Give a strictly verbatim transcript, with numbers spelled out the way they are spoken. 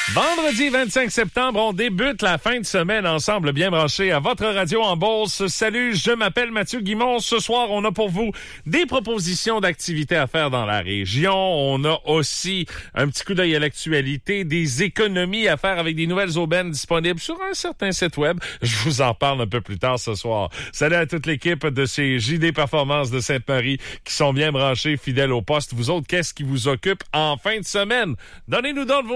Vendredi vingt-cinq septembre, on débute la fin de semaine ensemble, bien branché à votre radio en Beauce. Salut, je m'appelle Mathieu Guimond. Ce soir, on a pour vous des propositions d'activités à faire dans la région. On a aussi un petit coup d'œil à l'actualité, des économies à faire avec des nouvelles aubaines disponibles sur un certain site web. Je vous en parle un peu plus tard ce soir. Salut à toute l'équipe de ces J D Performances de Sainte-Marie qui sont bien branchés, fidèles au poste. Vous autres, qu'est-ce qui vous occupe en fin de semaine? Donnez-nous donc vos